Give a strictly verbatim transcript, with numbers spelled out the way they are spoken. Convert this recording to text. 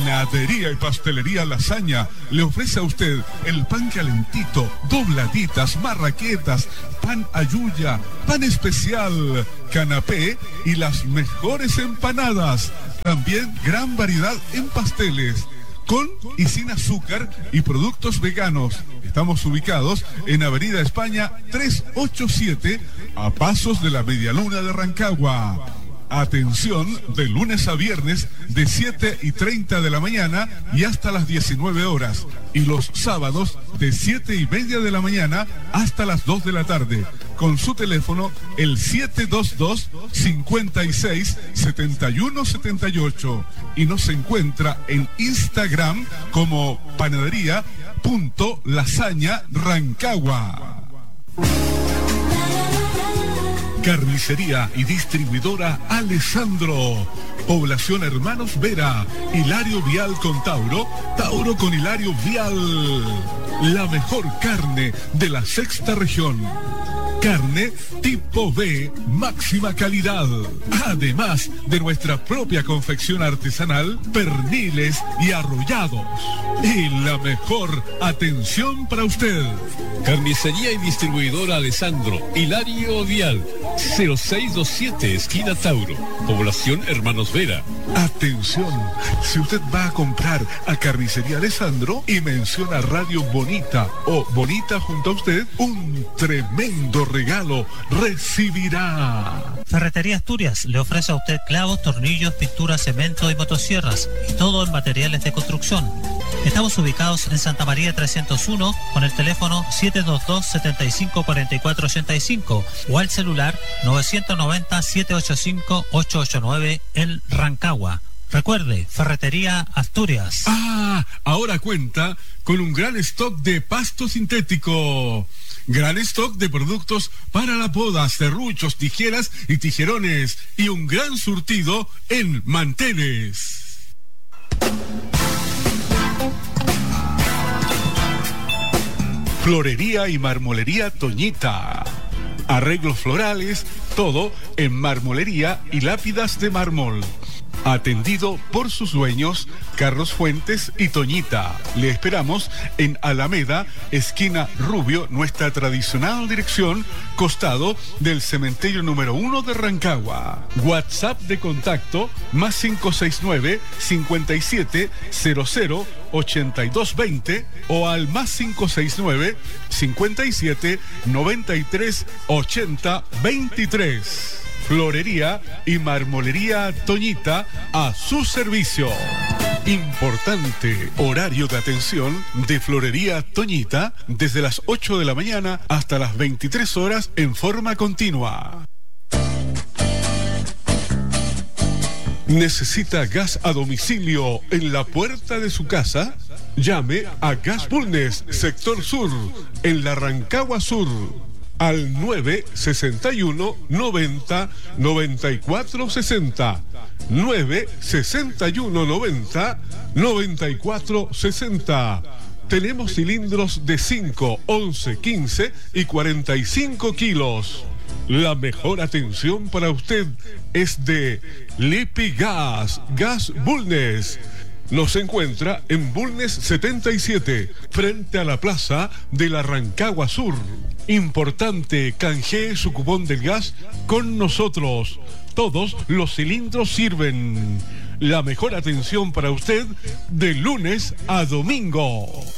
Panadería y Pastelería Lasaña le ofrece a usted el pan calentito, dobladitas, marraquetas, pan ayuya, pan especial, canapé y las mejores empanadas. También gran variedad en pasteles, con y sin azúcar y productos veganos. Estamos ubicados en Avenida España trescientos ochenta y siete, a pasos de la Medialuna de Rancagua. Atención, de lunes a viernes de siete y treinta de la mañana y hasta las diecinueve horas. Y los sábados de siete y media de la mañana hasta las dos de la tarde. Con su teléfono el siete dos dos, cinco seis, siete uno siete ocho. Y nos encuentra en Instagram como panadería.lasaña Rancagua. Carnicería y distribuidora Alessandro. Población Hermanos Vera. Hilario Vial con Tauro. Tauro con Hilario Vial. La mejor carne de la sexta región. Carne tipo B, máxima calidad. Además de nuestra propia confección artesanal, perniles y arrollados. Y la mejor atención para usted. Carnicería y distribuidora Alessandro, Hilario Vial, cero seis dos siete, esquina Tauro, población Hermanos Vera. Atención, si usted va a comprar a Carnicería Alessandro y menciona Radio Bonita o Bonita junto a usted, un tremendo regalo recibirá. Ferretería Asturias le ofrece a usted clavos, tornillos, pinturas, cemento y motosierras y todo en materiales de construcción. Estamos ubicados en Santa María trescientos uno con el teléfono siete dos dos, siete cinco, cuatro cuatro ocho cinco o al celular nueve nueve cero, siete ocho cinco, ocho ocho nueve en Rancagua. Recuerde, Ferretería Asturias. Ah, ahora cuenta con un gran stock de pasto sintético. Gran stock de productos para la poda, serruchos, tijeras y tijerones. Y un gran surtido en manteles. Florería y marmolería Toñita. Arreglos florales, todo en marmolería y lápidas de mármol. Atendido por sus dueños, Carlos Fuentes y Toñita. Le esperamos en Alameda, esquina Rubio, nuestra tradicional dirección, costado del cementerio número uno de Rancagua. WhatsApp de contacto, más cinco seis nueve, cincuenta y siete, cero cero, ochenta y dos veinte o al más cinco seis nueve, cincuenta y siete, noventa y tres, ochenta, veintitrés. Florería y marmolería Toñita a su servicio. Importante horario de atención de Florería Toñita desde las ocho de la mañana hasta las veintitrés horas en forma continua. ¿Necesita gas a domicilio en la puerta de su casa? Llame a Gas Bulnes, sector sur, en la Rancagua Sur. Al nueve sesenta y uno, noventa, noventa y cuatro sesenta. nueve sesenta y uno, noventa, noventa y cuatro sesenta. Tenemos cilindros de cinco, once, quince y cuarenta y cinco kilos. La mejor atención para usted es de Lipigas, Gas Bulnes. Nos encuentra en Bulnes setenta y siete, frente a la plaza de la Rancagua Sur. Importante, canjee su cupón del gas con nosotros. Todos los cilindros sirven. La mejor atención para usted de lunes a domingo.